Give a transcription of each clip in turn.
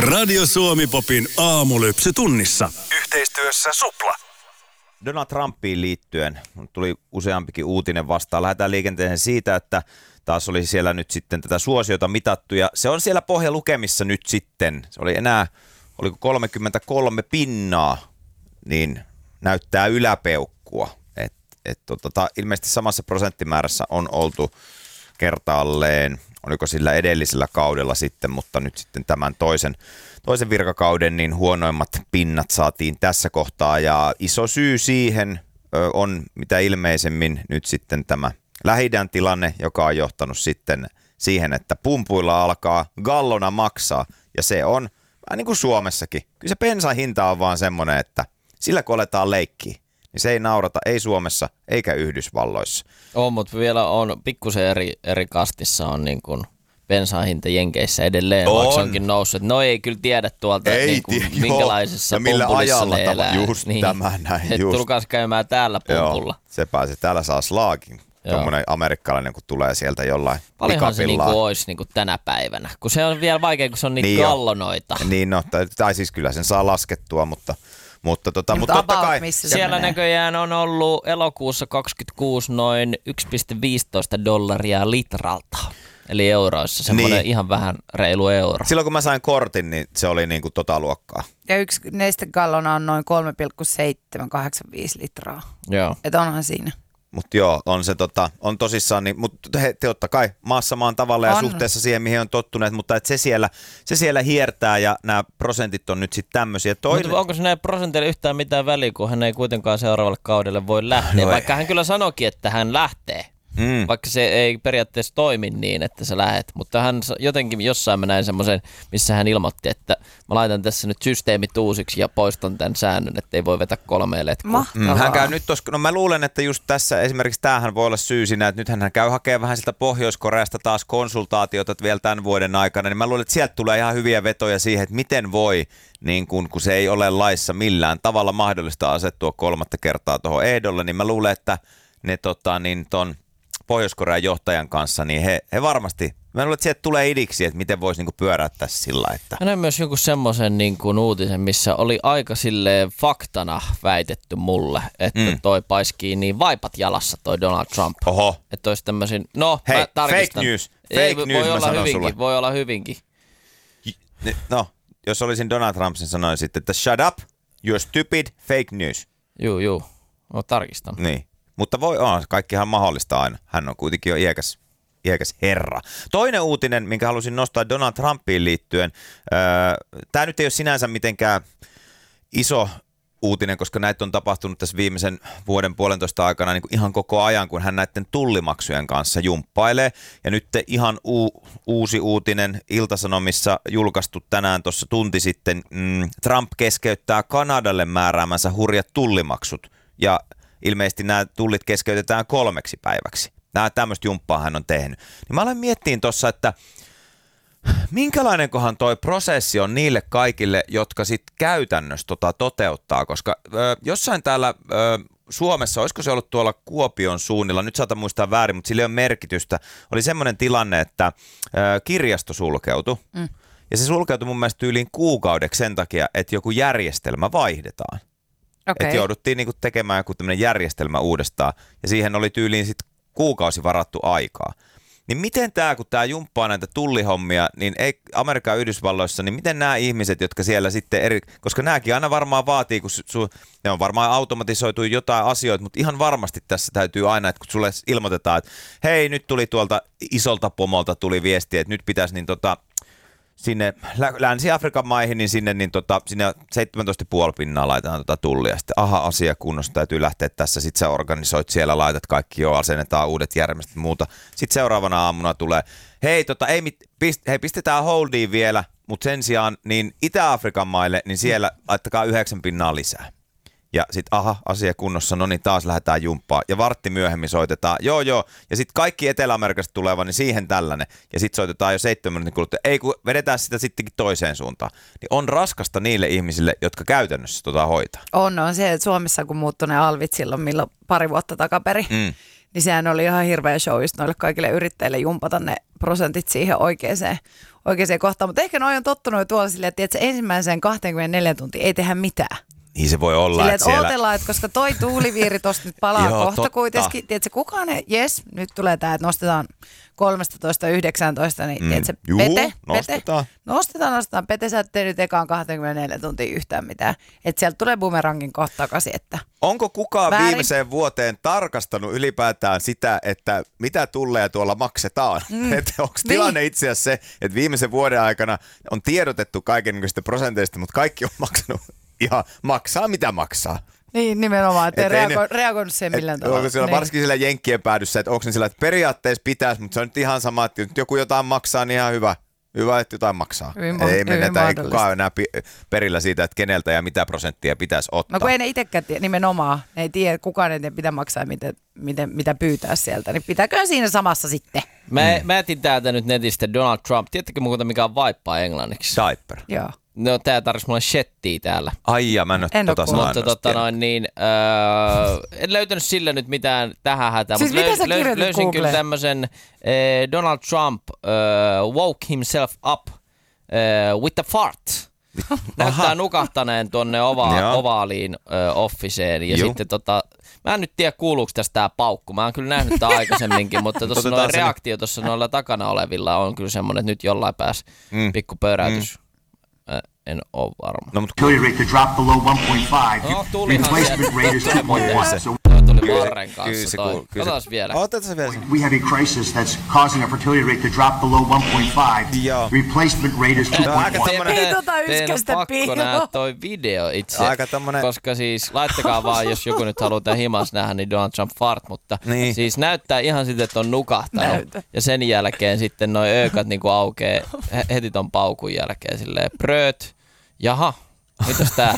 Radio Suomi Popin aamulypsy tunnissa. Yhteistyössä Supla. Donald Trumpiin liittyen tuli useampikin uutinen vastaan. Lähdetään liikenteeseen siitä, että taas oli siellä nyt sitten tätä suosiota mitattu ja se on siellä pohjalukemissa nyt sitten. Se oli enää, oliko 33 pinnaa, niin näyttää yläpeukkua. Ilmeisesti samassa prosenttimäärässä on oltu kertaalleen, oliko sillä edellisellä kaudella sitten, mutta nyt sitten tämän toisen virkakauden niin huonoimmat pinnat saatiin tässä kohtaa ja iso syy siihen on mitä ilmeisemmin nyt sitten tämä Lähi-idän tilanne, joka on johtanut sitten siihen, että pumpuilla alkaa gallona maksaa ja se on vähän niin kuin Suomessakin. Kyllä se bensan hinta on vaan semmoinen, että sillä kun aletaan leikkiä, niin se ei naurata, ei Suomessa eikä Yhdysvalloissa. On, mutta vielä on pikkusen eri kastissa on niin kuin bensan hinta Jenkeissä edelleen, vaikka se onkin noussut. No ei kyllä tiedä tuolta minkälaisessa pumpulissa ne elää. Just niin. Tämä näin. Tulkaas käymään täällä pumpulla. Joo, se pääsee. Täällä saa slaakin. Tuommoinen amerikkalainen, kun tulee sieltä jollain paljonhan se niinku olisi niinku tänä päivänä, kun se on vielä vaikea, kun se on niitä niin gallonoita. Niin no, tai siis kyllä sen saa laskettua, mutta totta kai. Siellä näköjään on ollut elokuussa 26 noin $1.15 litralta. Eli euroissa, semmoinen ihan vähän reilu euro. Silloin kun mä sain kortin, niin se oli niinku luokkaa. Ja yksi nestegallona on noin 3,785 litraa. Joo. Että onhan siinä. Mutta joo, on se on tosissaan, niin, mutta totta kai maassa maan tavalla ja suhteessa siihen, mihin on tottuneet, mutta et se siellä hiertää ja nämä prosentit on nyt sitten tämmöisiä. Mutta onko se näin prosentille yhtään mitään väliä, kun hän ei kuitenkaan seuraavalle kaudelle voi lähteä, vaikka hän kyllä sanoikin, että hän lähtee. Vaikka se ei periaatteessa toimi niin, että sä lähet, mutta hän jotenkin jossain mä näin semmoisen, missä hän ilmoitti, että mä laitan tässä nyt systeemit uusiksi ja poistan tämän säännön, että ei voi vetää 3 letkua. Hän käy nyt no mä luulen, että just tässä esimerkiksi tämähän voi olla syy siinä, että nythän hän käy hakemaan vähän sitä Pohjois-Koreasta taas konsultaatiota vielä tämän vuoden aikana, niin mä luulen, että sieltä tulee ihan hyviä vetoja siihen, että miten voi, niin kun se ei ole laissa millään tavalla mahdollista asettua 3. kertaa tuohon ehdolle, niin mä luulen, että ne ton Pohjois-Korean johtajan kanssa, niin he varmasti, mä luulen, että sieltä tulee idiksi, että miten voisi niinku pyöräyttää sillä, että... Hän on myös joku semmoisen niinku uutisen, missä oli aika silleen faktana väitetty mulle, että toi paiskii niin vaipat jalassa toi Donald Trump. Oho. Että olisi tämmöisin, no hei, mä tarkistan. Fake news mä sanon sulle. Voi olla hyvinkin. No, jos olisin Donald Trump, sen sanoin sitten, että shut up, you're stupid, fake news. Juu, mä tarkistan. Niin. Mutta kaikkihan mahdollista aina. Hän on kuitenkin jo iäkäs herra. Toinen uutinen, minkä halusin nostaa Donald Trumpiin liittyen. Tämä nyt ei ole sinänsä mitenkään iso uutinen, koska näitä on tapahtunut tässä viimeisen vuoden puolentoista aikana niin kuin ihan koko ajan, kun hän näiden tullimaksujen kanssa jumppailee. Ja nyt ihan uusi uutinen Ilta-Sanomissa julkaistu tänään tuossa tunti sitten. Trump keskeyttää Kanadalle määräämänsä hurjat tullimaksut ja ilmeisesti nämä tullit keskeytetään 3 päiväksi. Nämä tämmöistä jumppaa hän on tehnyt. Niin mä aloin miettiin tuossa, että minkälainenkohan toi prosessi on niille kaikille, jotka sitten käytännössä toteuttaa, koska jossain täällä Suomessa, olisiko se ollut tuolla Kuopion suunnilla, nyt saatan muistaa väärin, mutta sillä ei ole merkitystä, oli semmoinen tilanne, että kirjasto sulkeutui. Ja se sulkeutui mun mielestä tyyliin kuukaudeksi sen takia, että joku järjestelmä vaihdetaan. Okay. Että jouduttiin niinku tekemään joku tämmöinen järjestelmä uudestaan ja siihen oli tyyliin sitten kuukausi varattu aikaa. Niin miten kun tämä jumppaa näitä tullihommia, niin ei Amerikan ja Yhdysvalloissa, niin miten nämä ihmiset, jotka siellä sitten koska nämäkin aina varmaan vaatii, kun ne on varmaan automatisoitu jotain asioita, mutta ihan varmasti tässä täytyy aina, että kun sulle ilmoitetaan, että hei, nyt tuli tuolta isolta pomolta tuli viesti, että nyt pitäisi niin sinne Länsi-Afrikan maihin, niin sinne 17,5% laitetaan tullia. Sitten asia kunnossa, täytyy lähteä tässä. Sitten sä organisoit siellä, laitat kaikki jo, asennetaan uudet järjestelmät ja muuta. Sitten seuraavana aamuna tulee, hei, pistetään holdiin vielä, mutta sen sijaan niin Itä-Afrikan maille, niin siellä laittakaa 9% lisää. Ja sitten asia kunnossa, no niin taas lähdetään jumppaan. Ja vartti myöhemmin soitetaan, joo. Ja sitten kaikki Etelä-Amerikasta tuleva, niin siihen tällainen. Ja sitten soitetaan jo 7 minuutin kuluttua. Ei kun vedetään sitä sittenkin toiseen suuntaan. Niin on raskasta niille ihmisille, jotka käytännössä hoitaa. On se, että Suomessa kun muuttui ne alvit silloin, milloin pari vuotta takaperin, niin sehän oli ihan hirveä show just noille kaikille yrittäjille jumpata ne prosentit siihen oikeaan kohtaan. Mutta ehkä noi on tottunut tuolla silleen, että ensimmäiseen 24 tuntia ei tehdä mitään. Niin se voi olla, silleen, että siellä... odotellaan, että koska toi tuuliviiri tosta nyt palaa Joo, kohta totta. kuitenkin. Tiedätkö, kukaan ei, jes, nyt tulee tää, että nostetaan 13-19, niin tiedätkö, nostetaan. Pete, sä et tee nyt ekaan 24 tuntia yhtään mitään. Että sieltä tulee bumerangin kohta takaisin, että... Onko kukaan väärin viimeiseen vuoteen tarkastanut ylipäätään sitä, että mitä tulleja tuolla maksetaan? Että onko tilanne itse asiassa se, että viimeisen vuoden aikana on tiedotettu kaikenlaisista prosenteista, mutta kaikki on maksanut ihan maksaa mitä maksaa. Niin, nimenomaan, että ei ne, reagoinut siihen millään tavalla. Onko siellä niin. varsinkin siellä jenkkien päädyssä, että onko ne sillä, että periaatteessa pitäisi, mutta se on nyt ihan sama, että nyt joku jotain maksaa, niin ihan hyvä. Hyvä, että jotain maksaa. Ei menetä, ei kukaan enää perillä siitä, että keneltä ja mitä prosenttia pitäisi ottaa. No kun ei ne itsekään tiedä, nimenomaan. Ne ei tiedä, kukaan ei tiedä, mitä maksaa ja mitä pyytää sieltä. Niin pitääkö siinä samassa sitten? Mä etin täältä nyt netistä Donald Trump. Tiedättekö muuta, mikä on vaippaa englanniksi? Diaper. Joo. No tää tarvitsi mulle shettiä täällä. Ai ja mä en ole mutta en löytänyt sillä nyt mitään tähän hätään. Siis mitä sä kirjoitit löysin kyllä tämmösen Donald Trump woke himself up with a fart. Näyttää nukahtaneen tuonne ovaaliin officeen ja sitten mä en nyt tiedä kuuluuko tästä tää paukku. Mä oon kyllä nähnyt tää aikaisemminkin, mutta tuossa noin reaktio tuossa noilla takana olevilla on kyllä semmonen, että nyt jollain pääs pikku pöräytys. En ole varma. No, failure rate to drop below 1.5. Replacement rate is 2.1. Tuli Varren kanssa toi. Otas vielä. We have a crisis that's causing a fertility rate to drop below 1.5. Replacement rate is 2.1. Teidän on pakko nähdä toi video itse. Koska siis laittakaa vaan, jos joku nyt haluaa tämän himas nähdä, niin Donald Trump fart, mutta siis näyttää ihan siltä, että on nukahtanut. Ja sen jälkeen sitten noi öökat niinku aukee heti ton paukun jälkeen silleen prööt. Jaha, mitäs tää?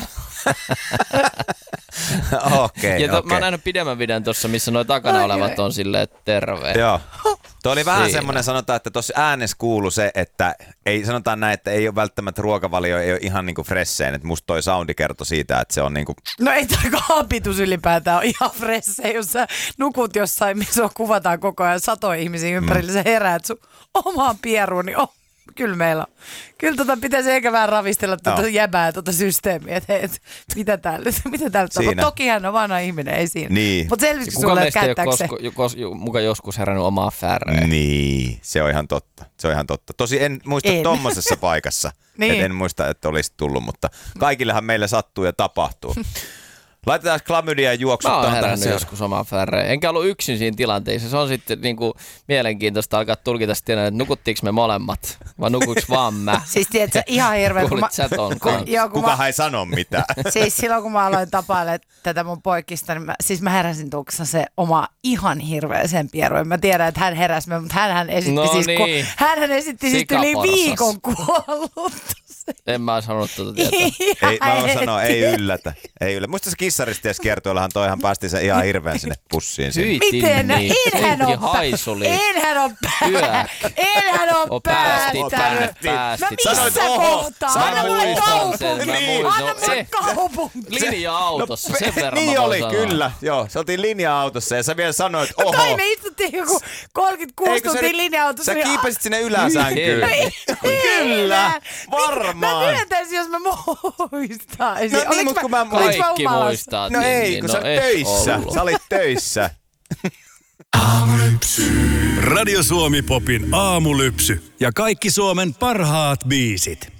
Okei. Mä oon nähnyt pidemmän videon tossa, missä noi takana olevat on silleen terve. Joo. Tuo oli vähän semmoinen, sanotaan, että tuossa äänessä kuului se, että ei sanotaan näin, että ei ole välttämättä ruokavalio, ei ole ihan niinku fresseen, että musta toi soundi kertoi siitä, että se on niinku... No ei toi hapitus ylipäätään ole ihan fresseen, jos sä nukut jossain, missä kuvataan koko ajan satoja ihmisiä ympärillä, sä heräät sun omaan pieruun, niin kyllä meillä on. Kyllä pitäisi eikä vähän ravistella jäbää systeemiä, että mitä täällä tapahtuu. Tokihan on vanha ihminen, ei siinä. Niin. Mutta selvisikö sulle, että käyttääkö se? Muka joskus herännyt omaa färreä. Niin, se on ihan totta. Tosi en muista tommosessa paikassa. Niin. En muista, että olisi tullut, mutta kaikillehan meillä sattuu ja tapahtuu. Laitetaan klamydia juoksuttaa. Mä oon herännyt joskus omaan färreen. Enkä ollut yksin siinä tilanteessa. Se on sitten niinku mielenkiintoista alkaa tulkita sitten, että nukuttiinko me molemmat, vai nukuinko vaan mä. Siis tiedätkö, ihan hirveä. Kuulit sä ton kanssa. Kukahan ei sano mitään. Siis silloin kun mä aloin tapailemaan tätä mun poikista, niin mä heräsin tuossa se oma ihan hirveä sen pieruin. Mä tiedän, että hän heräsi, mutta hän esitti siis yli viikon kuollut. En mä sanonut tuota tietoa. Ei, mä voin sanoa, ei yllätä. Muista se kissaristiessä kiertoillahan toihan päästi sen ihan hirveän sinne pussiin. Miten? Enhän ole päästänyt. Missä kohtaa? Anna mulle kaupunki. Linja-autossa, sen verran niin mä oli, sanoa. Kyllä. Joo, se oltiin linja-autossa ja sä vielä sanoit, oho. Tai me istuttiin joku 36 tuntia linja-autossa. Sä kiipesit sinne yläsänkyyn. Kyllä, varmaan. Mä tietäisin, jos mä muistaisin. No niin, mutta kun mä kaikki muistaa. No ei, kun sä olit töissä. Sä olit töissä. Radio Suomi Popin aamulypsy ja kaikki Suomen parhaat biisit.